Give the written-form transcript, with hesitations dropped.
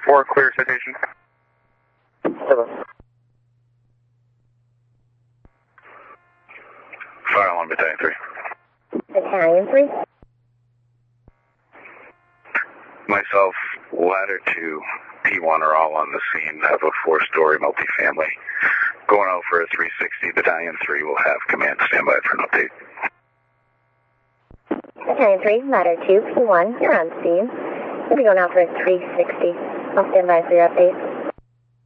4, clear citation. Fire on Battalion 3. Battalion 3. Myself, Ladder 2, P1 are all on the scene of a 4-story multifamily. Going out for a 360, Battalion 3 will have command standby for an update. Battalion 3, Ladder 2, P1, you're on scene. We'll be going out for a 360. I'll stand by for your update.